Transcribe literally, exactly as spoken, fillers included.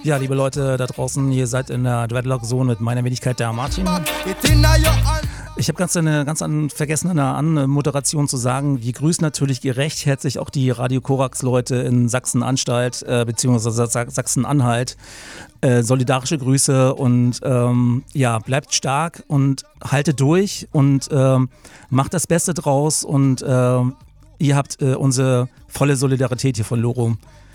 Ja, liebe Leute da draußen, ihr seid in der Dreadlock-Zone mit meiner Wenigkeit, der Martin. Ich habe ganz eine ganz an, vergessen, eine Anmoderation zu sagen. Wir grüßen natürlich recht herzlich auch die Radio Korax-Leute in Sachsen-Anstalt äh, beziehungsweise Sachsen-Anhalt. Äh, solidarische Grüße und ähm, ja, bleibt stark und haltet durch und ähm, macht das Beste draus und äh, ihr habt äh, unsere volle Solidarität hier von Loro.